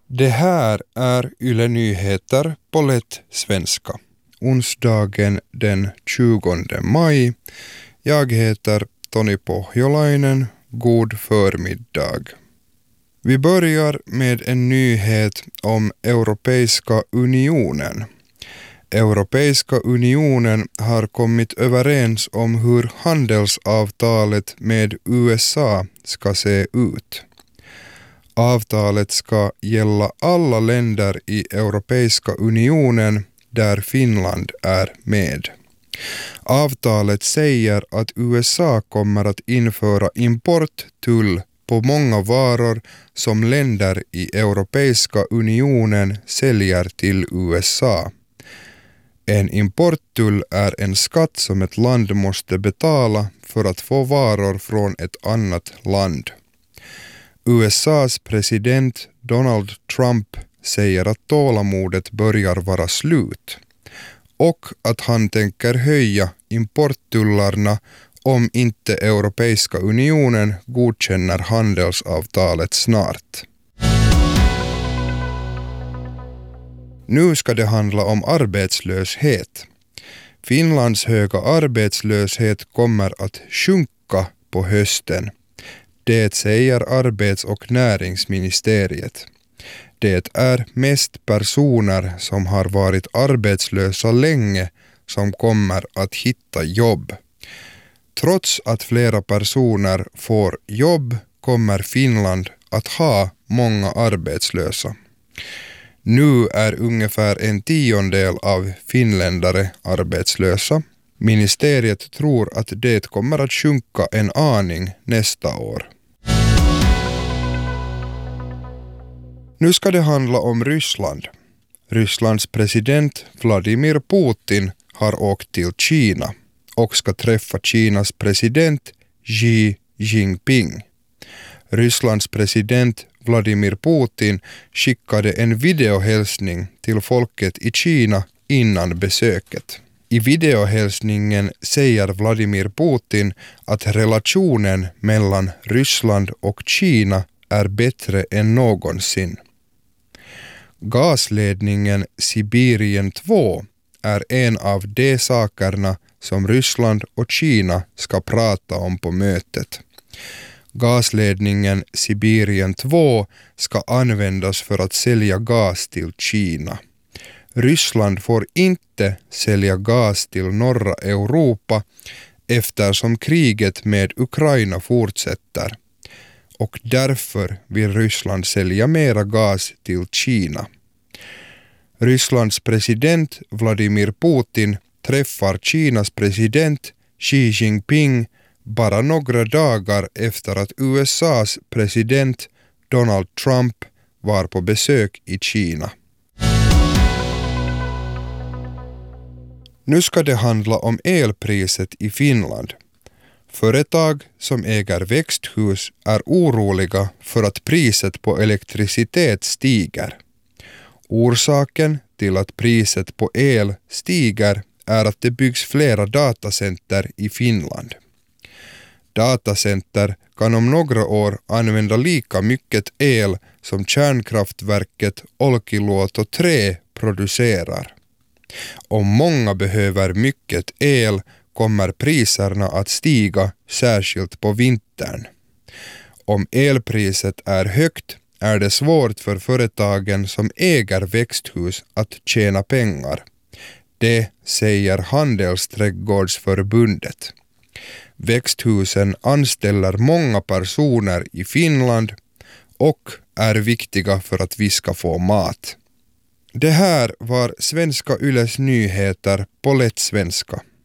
Det här är Yle Nyheter på lätt svenska. Onsdagen den 20 maj. Jag heter Toni Pohjolainen. God förmiddag. Vi börjar med en nyhet om Europeiska unionen. Europeiska unionen har kommit överens om hur handelsavtalet med USA ska se ut. Avtalet ska gälla alla länder i Europeiska unionen där Finland är med. Avtalet säger att USA kommer att införa importtull på många varor som länder i Europeiska unionen säljer till USA. En importtull är en skatt som ett land måste betala för att få varor från ett annat land. USAs president Donald Trump säger att tålamodet börjar vara slut och att han tänker höja importtullarna om inte Europeiska unionen godkänner handelsavtalet snart. Nu ska det handla om arbetslöshet. Finlands höga arbetslöshet kommer att sjunka på hösten. Det säger arbets- och näringsministeriet. Det är mest personer som har varit arbetslösa länge som kommer att hitta jobb. Trots att flera personer får jobb kommer Finland att ha många arbetslösa. Nu är ungefär 1/10 av finländare arbetslösa. Ministeriet tror att det kommer att sjunka en aning nästa år. Nu ska det handla om Ryssland. Rysslands president Vladimir Putin har åkt till Kina och ska träffa Kinas president Xi Jinping. Rysslands president Vladimir Putin skickade en videohälsning till folket i Kina innan besöket. I videohälsningen säger Vladimir Putin att relationen mellan Ryssland och Kina är bättre än någonsin. Gasledningen Sibirien 2 är en av de sakerna som Ryssland och Kina ska prata om på mötet. Gasledningen Sibirien 2 ska användas för att sälja gas till Kina. Ryssland får inte sälja gas till norra Europa eftersom kriget med Ukraina fortsätter. Och därför vill Ryssland sälja mera gas till Kina. Rysslands president Vladimir Putin träffar Kinas president Xi Jinping bara några dagar efter att USAs president Donald Trump var på besök i Kina. Nu ska det handla om elpriset i Finland. Företag som äger växthus är oroliga för att priset på elektricitet stiger. Orsaken till att priset på el stiger är att det byggs flera datacenter i Finland. Datacenter kan om några år använda lika mycket el som kärnkraftverket Olkiluoto 3 producerar. Om många behöver mycket el kommer priserna att stiga, särskilt på vintern. Om elpriset är högt är det svårt för företagen som äger växthus att tjäna pengar. Det säger Handelsträdgårdsförbundet. Växthusen anställer många personer i Finland och är viktiga för att vi ska få mat. Det här var Svenska Yles nyheter på lätt svenska.